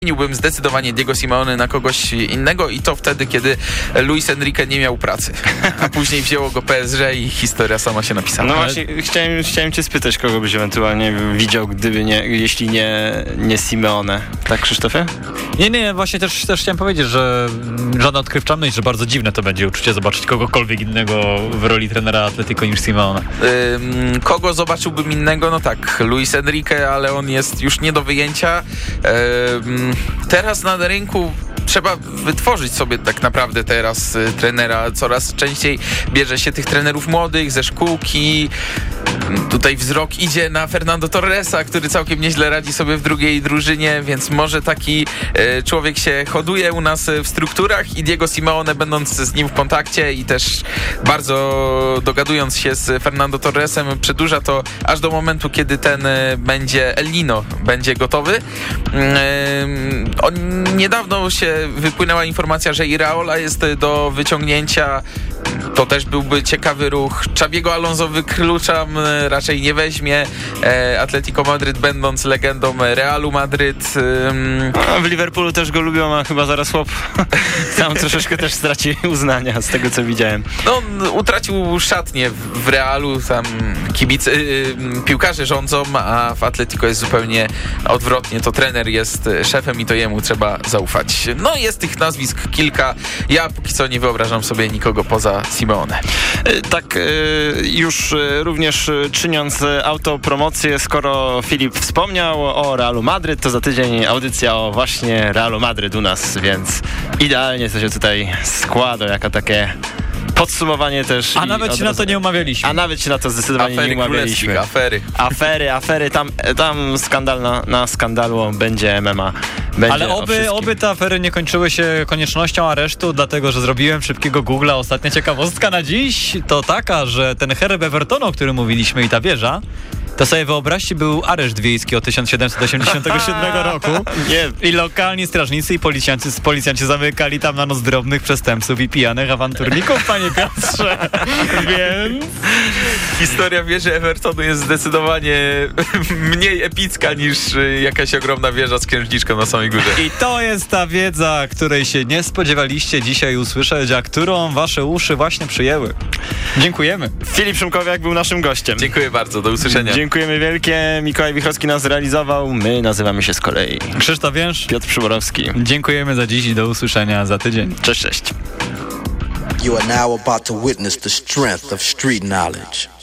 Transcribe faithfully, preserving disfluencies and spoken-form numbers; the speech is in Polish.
Zmieniłbym zdecydowanie Diego Simeone na kogoś innego i to wtedy, kiedy Luis Enrique nie miał pracy. A później wzięło go P S G i historia sama się napisała. No właśnie, chciałem, chciałem cię spytać, kogo byś ewentualnie widział, gdyby nie, jeśli nie, nie Simeone. Tak, Krzysztofie? Nie, nie, właśnie też, też chciałem powiedzieć, że żadna odkrywczalność, że bardzo dziwne to będzie uczucie zobaczyć kogokolwiek innego w roli trenera Atletico niż Simeone. Ym, kogo zobaczyłbym innego? No tak, Luis Enrique, ale on jest już nie do wyjęcia. Ym, teraz na rynku trzeba wytworzyć sobie tak naprawdę teraz y, trenera. Coraz częściej bierze się tych trenerów młodych ze szkółki. Tutaj wzrok idzie na Fernando Torresa, który całkiem nieźle radzi sobie w drugiej drużynie, więc może taki y, człowiek się hoduje u nas w strukturach i Diego Simeone, będąc z nim w kontakcie i też bardzo dogadując się z Fernando Torresem, przedłuża to aż do momentu, kiedy ten y, będzie El Nino, będzie gotowy. Y, on, niedawno się wypłynęła informacja, że Iraola jest do wyciągnięcia. To też byłby ciekawy ruch. Xabiego Alonso wykluczam, raczej nie weźmie. Atletico Madryt, będąc legendą Realu Madryt. A w Liverpoolu też go lubią, a chyba zaraz chłop tam troszeczkę też straci uznania z tego, co widziałem. No, on utracił szatnię w Realu, tam kibice, piłkarze rządzą, a w Atletico jest zupełnie odwrotnie. To trener jest szefem i to jemu trzeba zaufać. No, jest tych nazwisk kilka. Ja póki co nie wyobrażam sobie nikogo poza Simeone. Tak, już również czyniąc autopromocję, skoro Filip wspomniał o Realu Madryt, to za tydzień audycja o właśnie Realu Madryt u nas, więc idealnie to się tutaj składa, jako takie podsumowanie też. A nawet się na to nie umawialiśmy. A nawet się na to zdecydowanie afery nie umawialiśmy. Afery. Afery, afery, tam, tam skandal na, na skandalu będzie M M A. Będzie. Ale oby, oby te afery nie kończyły się koniecznością aresztu, dlatego że zrobiłem szybkiego Google'a. Ostatnia ciekawostka na dziś to taka, że ten herb Evertonu, o którym mówiliśmy, i ta wieża, to sobie wyobraźcie, był areszt wiejski od tysiąc siedemset osiemdziesiątego siódmego roku. Nie. I lokalni strażnicy i policjanci, policjanci zamykali tam na noc drobnych przestępców i pijanych awanturników, panie Piotrze. Więc historia wieży Evertonu jest zdecydowanie mniej epicka niż jakaś ogromna wieża z księżniczką na samej górze. I to jest ta wiedza, której się nie spodziewaliście dzisiaj usłyszeć, a którą wasze uszy właśnie przyjęły. Dziękujemy. Filip Szymkowiak był naszym gościem. Dziękuję bardzo, do usłyszenia. Dziękujemy wielkie. Mikołaj Wichrowski nas realizował. My nazywamy się z kolei Krzysztof Więż, Piotr Przyborowski. Dziękujemy za dziś i do usłyszenia za tydzień. Cześć, cześć. You are now about to witness the strength of street knowledge.